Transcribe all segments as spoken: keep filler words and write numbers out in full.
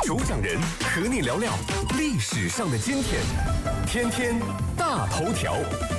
主讲人和你聊聊历史上的今天，天天大头条。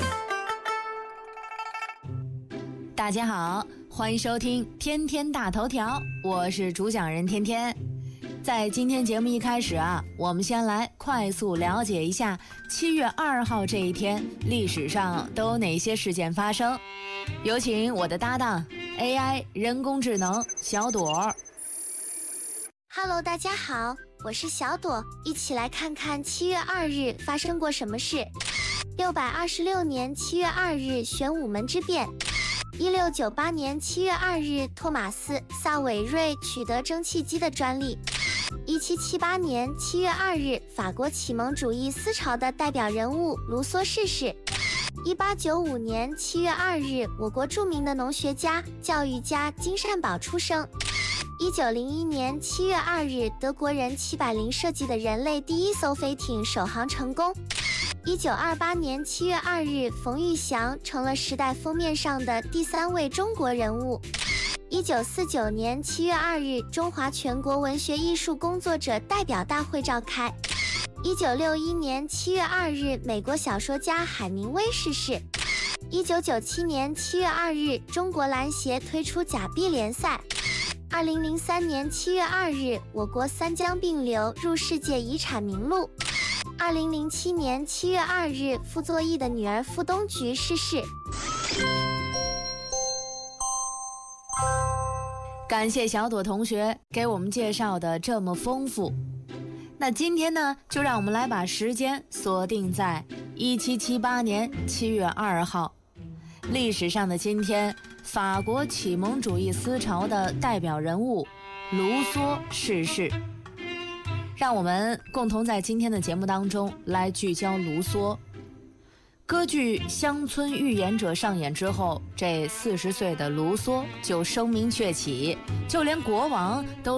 大家好，欢迎收听天天大头条，我是主讲人天天。在今天节目一开始啊，我们先来快速了解一下七月二号这一天历史上都有哪些事件发生。有请我的搭档 A I 人工智能小朵。 Hello， 大家好，我是小朵，一起来看看七月二日发生过什么事。六百二十六年七月二日玄武门之变。一六九八年七月二日，托马斯·萨韦瑞取得蒸汽机的专利。一七七八年七月二日，法国启蒙主义思潮的代表人物卢梭逝世。一八九五年七月二日，我国著名的农学家、教育家金善宝出生。一九零一年七月二日，德国人齐柏林设计的人类第一艘飞艇首航成功。一九二八年七月二日，冯玉祥成了《时代》封面上的第三位中国人物。一九四九年七月二日，中华全国文学艺术工作者代表大会召开。一九六一年七月二日，美国小说家海明威逝世。一九九七年七月二日，中国篮协推出甲 B 联赛。二零零三年七月二日，我国三江并流入世界遗产名录。二零零七年七月二日，傅作义的女儿傅冬菊逝世。 感谢小朵同学给我们介绍的这么丰富。那今天呢，就让我们来把时间锁定在一七七八年七月二号，历史上的今天，法国启蒙主义思潮的代表人物卢梭逝世。让我们共同在今天的节目当中来聚焦卢梭。歌剧《乡村寓言者》上演之后，这四十岁的卢梭就声名鹊起，就连国王都